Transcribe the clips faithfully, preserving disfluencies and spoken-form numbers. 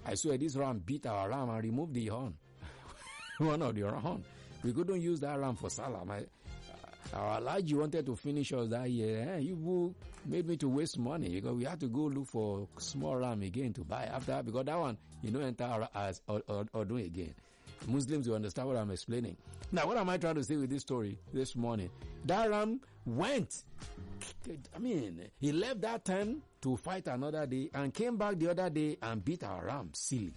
I swear this ram beat our ram and removed the horn. One of the horn. We couldn't use that ram for Salah. My, our Alhaji wanted to finish us that year. Eh? You made me to waste money because we had to go look for small ram again to buy after, because that one, you know, enter as or, or, or do again. Muslims will understand what I'm explaining. Now, what am I trying to say with this story this morning? That ram went. I mean, he left that time to fight another day and came back the other day and beat our ram silly.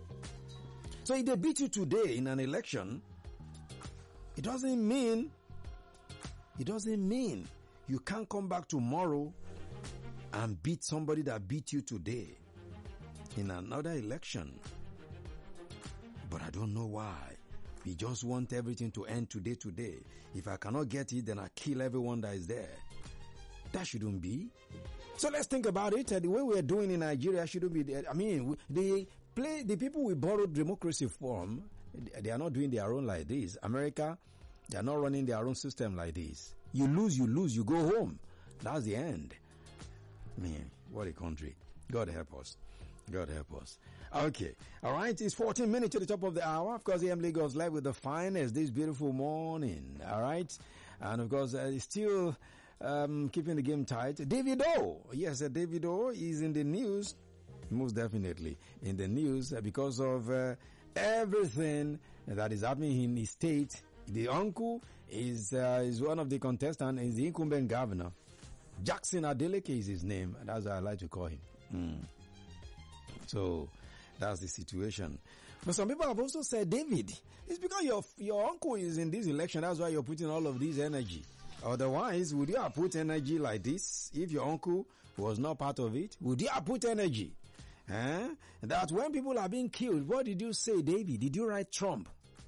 So if they beat you today in an election, it doesn't mean It doesn't mean you can't come back tomorrow and beat somebody that beat you today in another election. But I don't know why. We just want everything to end today, today. If I cannot get it, then I kill everyone that is there. That shouldn't be. So let's think about it. The way we're doing in Nigeria shouldn't be there. I mean, the play, the people we borrowed democracy from, they are not doing their own like this. America, they are not running their own system like this. You lose, you lose, you go home. That's the end. Man, what a country. God help us. God help us. Okay. All right. It's fourteen minutes to the top of the hour. Of course, A M Lagos live with the finest this beautiful morning. All right. And of course, uh, it's still um, keeping the game tight. Davido. Yes, uh, Davido is in the news. Most definitely in the news uh, because of uh, everything that is happening in his state. The uncle is uh, is one of the contestants, is the incumbent governor. Jackson Adeleke is his name. That's what I like to call him. Mm. So that's the situation. But some people have also said, David, it's because your your uncle is in this election. That's why you're putting all of this energy. Otherwise, would you have put energy like this if your uncle was not part of it? Would you have put energy? Eh? That when people are being killed, what did you say, David? Did you write Trump?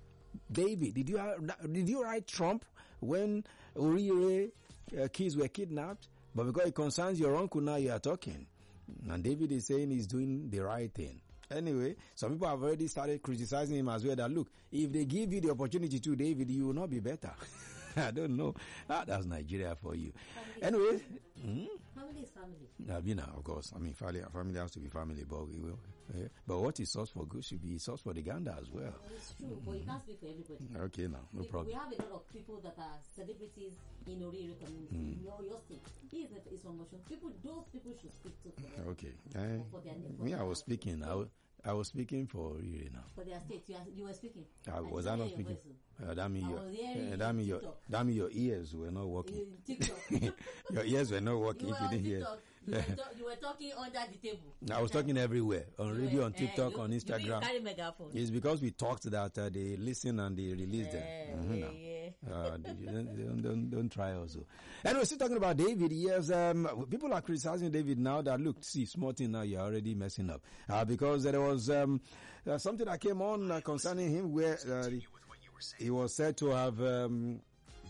David, did you did you write Trump when Uriye uh, kids were kidnapped? But because it concerns your uncle, now you are talking. And David is saying he's doing the right thing. Anyway, some people have already started criticizing him as well. That look, if they give you the opportunity to, David, you will not be better. I don't know. Ah, that's Nigeria for you. Family. Anyway, hmm? Family is family. Uh, you know, of course. I mean, family, family has to be family, but we will. Uh, but what is source for good should be source for the gander as well. well it's true, mm-hmm. But you can't speak for everybody. Okay, now, no we, problem. We have a lot of people that are celebrities in Oriri community. Mm. In your, your state. He is, is from Motion. People, those people should speak to. For okay. I, for their, for me, I was speaking. I was, I was speaking for Oriri now. For their state, you, are, you were speaking. I was I not speaking. Uh, that means your, uh, that mean your, that mean your ears were not working. Your ears were not working you if you didn't hear. You were, talk, you were talking under the table. I was talking everywhere. On radio, were, on TikTok, uh, you, on Instagram. You carry megaphone. It's because we talked that uh, they listen and they release uh, them. Mm-hmm, yeah, yeah. Uh, don't, don't, don't, don't try also. Anyway, still talking about David. Yes, um, people are criticizing David now that, look, see, small thing now, you're already messing up. Uh, because there was um, uh, something that came on uh, concerning him where uh, he was said to have um,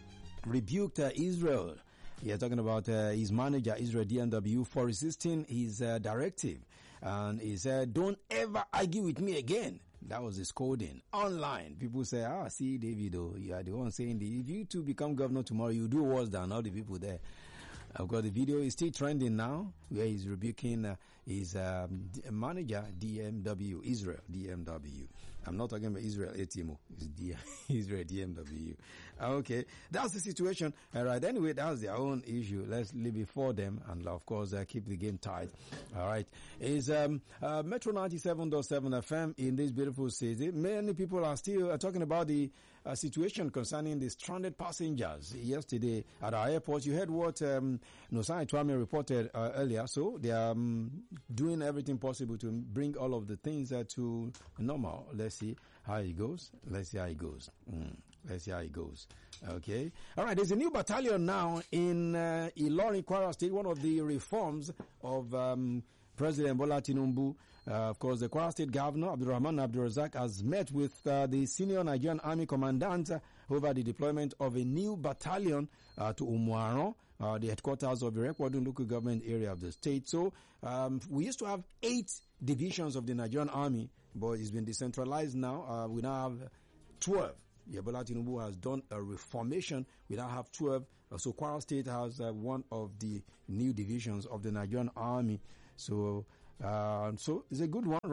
rebuked uh, Israel. Yeah, talking about uh, his manager, Israel D M W, for resisting his uh, directive. And he said, don't ever argue with me again. That was his coding. Online, people say, ah, see, David, oh, you are the one saying that if you two become governor tomorrow, you do worse than all the people there. I've got the video. It's still trending now, where he's rebuking uh, his um, manager, D M W, Israel D M W. I'm not talking about Israel A T M O. It's D- Israel D M W. Okay, that's the situation. All right. Anyway, that's their own issue. Let's leave it for them, and of course, uh, keep the game tight. All right. Is um, uh, Metro ninety-seven point seven F M in this beautiful city. Many people are still uh, talking about the uh, situation concerning the stranded passengers yesterday at our airport. You heard what um, Nosai Twame reported uh, earlier. So they are um, doing everything possible to bring all of the things uh, to normal. Let's see how it goes. Let's see how it goes. Mm. Let's see how it goes. Okay. All right. There's a new battalion now in uh, Ilorin, Kwara State. One of the reforms of um, President Bola Tinubu. Uh, of course, the Kwara State Governor, Abdulrahman Abdulrazak, has met with uh, the senior Nigerian Army Commandant uh, over the deployment of a new battalion uh, to Umuaron, uh, the headquarters of the Rekwadun local government area of the state. So, um, we used to have eight divisions of the Nigerian Army, but it's been decentralized now. Uh, we now have twelve. Bola Tinubu has done a reformation. We now have twelve. Uh, so Kwara State has uh, one of the new divisions of the Nigerian Army. So, uh, so it's a good one, right?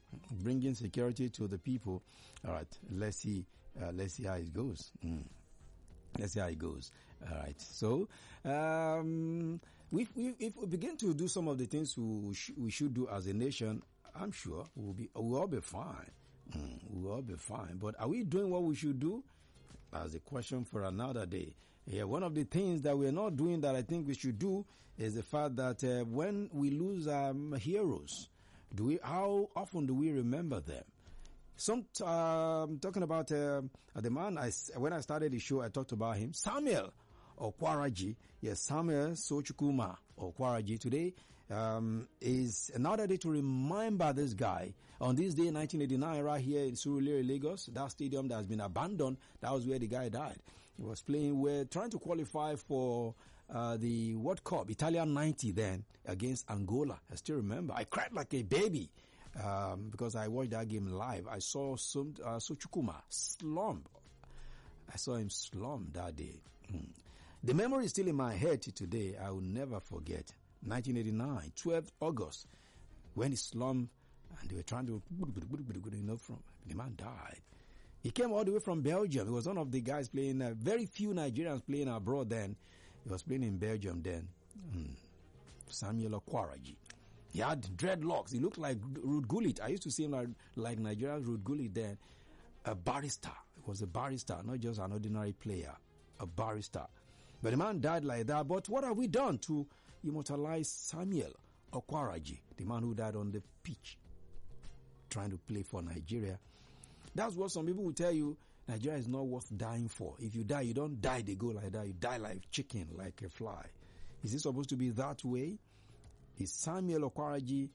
bringing security to the people. All right, let's see. Uh, let's see how it goes. Mm. Let's see how it goes. All right. So, um, we, we, if we begin to do some of the things we, sh- we should do as a nation, I'm sure we'll be we'll all be fine. Mm, we'll all be fine. But are we doing what we should do? As a question for another day. Yeah, one of the things that we're not doing that I think we should do is the fact that uh, when we lose um, heroes, do we? How often do we remember them? Some uh, talking about uh, the man. I when I started the show, I talked about him, Samuel Okwaraji. Yes, Samuel Sochukuma Okwaraji. Today um, is another day to remember this guy. On this day, nineteen eighty-nine, right here in Surulere, Lagos, that stadium that has been abandoned, that was where the guy died. He was playing, we're trying to qualify for uh, the World Cup, Italian ninety then, against Angola. I still remember. I cried like a baby um, because I watched that game live. I saw some, uh, Sochukuma slump. I saw him slump that day. Hmm. The memory is still in my head today. I will never forget. nineteen eighty-nine, twelfth of August, when he slumped, and they were trying to, you know, from the man died. He came all the way from Belgium. He was one of the guys playing, uh, very few Nigerians playing abroad then. He was playing in Belgium then. Mm. Samuel Okwaraji. He had dreadlocks. He looked like Ruud Gullit. I used to see him like, like Nigeria's Ruud Gullit then. A barrister. He was a barrister, not just an ordinary player. A barrister. But the man died like that. But what have we done to immortalize Samuel Okwaraji, the man who died on the pitch, trying to play for Nigeria? That's what some people will tell you. Nigeria is not worth dying for. If you die, you don't die, they go like that. You die like chicken, like a fly. Is it supposed to be that way? Is Samuel Okwaraji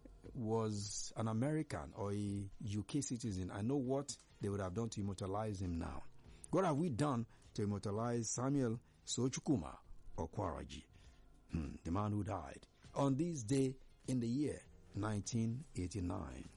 was an American or a U K citizen? I know what they would have done to immortalize him now. What have we done to immortalize Samuel Sochukuma Okwaraji, hmm, the man who died on this day in the year nineteen eighty-nine?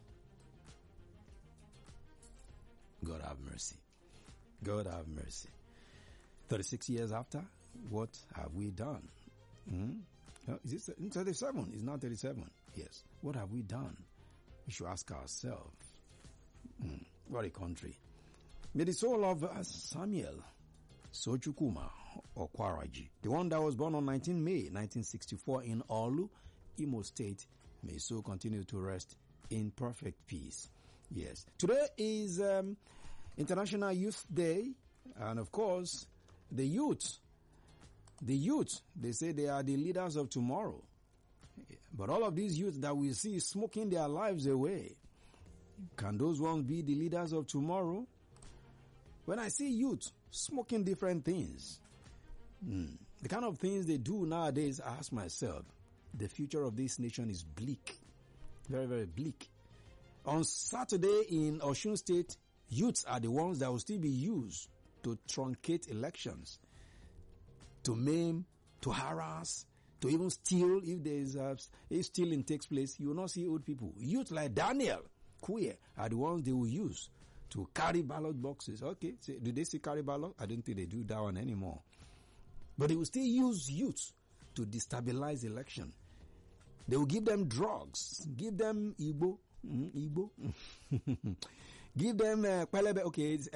God have mercy. God have mercy. thirty-six years after, what have we done? Hmm? Oh, is it thirty-seven? It's not thirty-seven. Yes. What have we done? We should ask ourselves. Hmm. What a country. May the soul of uh, Samuel Sochukuma Okwaraji, the one that was born on nineteenth of May nineteen sixty-four in Olu, Imo State, may so continue to rest in perfect peace. Yes. Today is um, International Youth Day, and of course, the youth, the youth, they say they are the leaders of tomorrow. But all of these youth that we see smoking their lives away, can those ones be the leaders of tomorrow? When I see youth smoking different things, hmm, the kind of things they do nowadays, I ask myself, the future of this nation is bleak. Very, very bleak. On Saturday in Osun State, youths are the ones that will still be used to truncate elections, to maim, to harass, to even steal. If there is a, if stealing takes place, you will not see old people. Youth like Daniel Queer are the ones they will use to carry ballot boxes. Okay, so do they still carry ballot? I don't think they do that one anymore. But they will still use youth to destabilize election. They will give them drugs, give them Igbo, mm, Igbo, give them uh, okay.